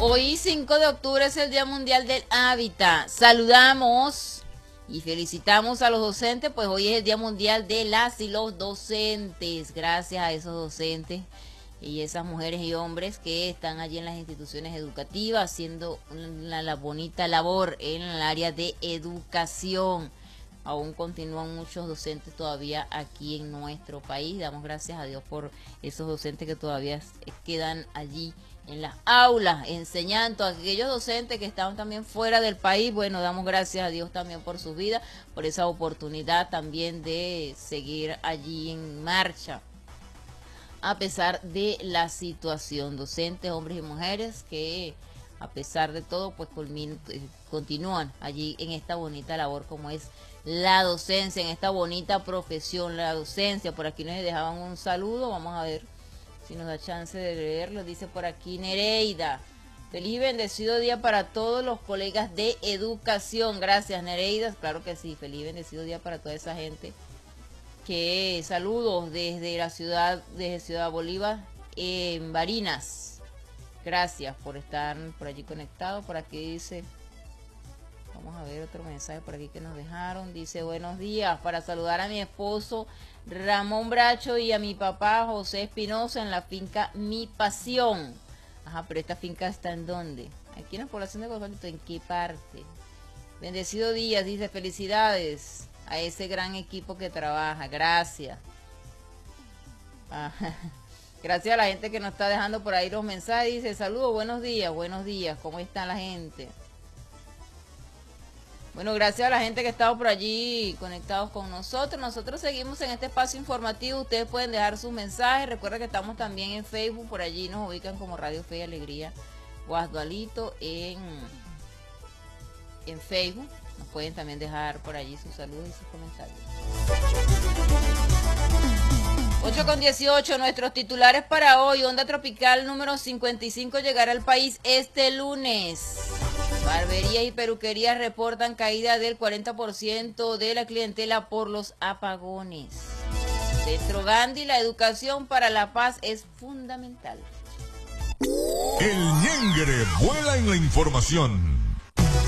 Hoy 5 de octubre es el Día Mundial del Hábitat. Saludamos y felicitamos a los docentes, pues hoy es el Día Mundial de las y los docentes. Gracias a esos docentes y esas mujeres y hombres que están allí en las instituciones educativas haciendo la bonita labor en el área de educación. Aún continúan muchos docentes todavía aquí en nuestro país. Damos gracias a Dios por esos docentes que todavía quedan allí en las aulas enseñando. A aquellos docentes que están también fuera del país, bueno, damos gracias a Dios también por su vida, por esa oportunidad también de seguir allí en marcha a pesar de la situación. Docentes, hombres y mujeres que a pesar de todo pues continúan allí en esta bonita labor como es la docencia, en esta bonita profesión, la docencia. Por aquí nos dejaban un saludo, vamos a ver si nos da chance de leerlo. Dice por aquí Nereida: feliz y bendecido día para todos los colegas de educación. Gracias, Nereida. Claro que sí, feliz y bendecido día para toda esa gente. Que saludos desde la ciudad, desde Ciudad Bolívar, en Barinas. Gracias por estar por allí conectados. Por aquí dice, vamos a ver otro mensaje por aquí que nos dejaron. Dice, buenos días, para saludar a mi esposo Ramón Bracho y a mi papá José Espinosa en la finca Mi Pasión. Ajá, pero esta finca está ¿en dónde? Aquí en la población de Gonzalito, ¿en qué parte? Bendecido día, dice, felicidades a ese gran equipo que trabaja. Gracias. Gracias a la gente que nos está dejando por ahí los mensajes. Dice, saludos, buenos días, ¿cómo está la gente? Bueno, gracias a la gente que ha estado por allí conectados con nosotros. Nosotros seguimos en este espacio informativo. Ustedes pueden dejar sus mensajes. Recuerda que estamos también en Facebook. Por allí nos ubican como Radio Fe y Alegría Guasdualito en Facebook. Nos pueden también dejar por allí sus saludos y sus comentarios. 8:18, nuestros titulares para hoy. Onda tropical número 55 llegará al país este lunes. Barberías y peluquerías reportan caída del 40% de la clientela por los apagones. Centro Gandhi, la educación para la paz es fundamental. El ñengre vuela en la información.